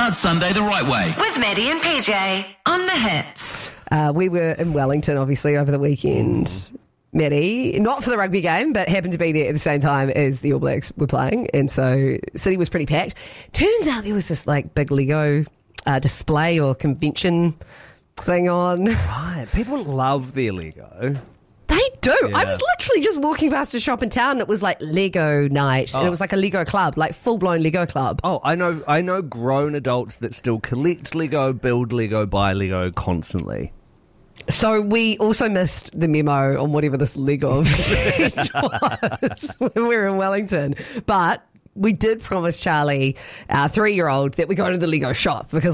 Start Sunday the right way. With Maddie and PJ on the Hits. We were in Wellington, obviously, over the weekend. Maddie, not for the rugby game, but happened to be there at the same time as the All Blacks were playing. And so City was pretty packed. Turns out there was this big Lego display or convention thing on. Right. People love their Lego. They do. Yeah. I was literally just walking past a shop in town and it was like Lego night. And it was like a Lego club, like full-blown Lego club. Oh, I know grown adults that still collect Lego, build Lego, buy Lego constantly. So we also missed the memo on whatever this Lego event was when we were in Wellington. But we did promise Charlie, our 3-year-old, that we go to the Lego shop because